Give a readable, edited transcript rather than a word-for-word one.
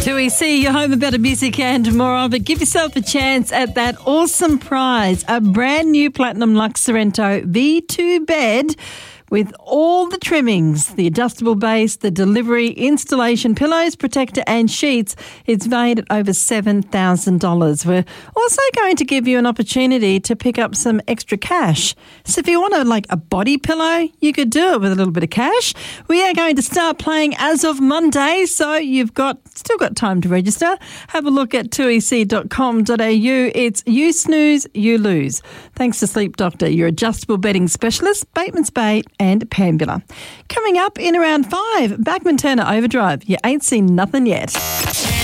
2EC, your home about music and more on, but give yourself a chance at that awesome prize, a brand new Platinum Lux Sorrento V2 bed with all the trimmings, the adjustable base, the delivery, installation, pillows, protector and sheets. It's valued at over $7,000. We're also going to give you an opportunity to pick up some extra cash. So if you want a body pillow, you could do it with a little bit of cash. We are going to start playing as of Monday, so you've still got time to register. Have a look at 2ec.com.au. It's you snooze, you lose. Thanks to Sleep Doctor, your adjustable bedding specialist, Bateman's Bay and Pambula. Coming up in around 5, Bachman Turner Overdrive. You ain't seen nothing yet.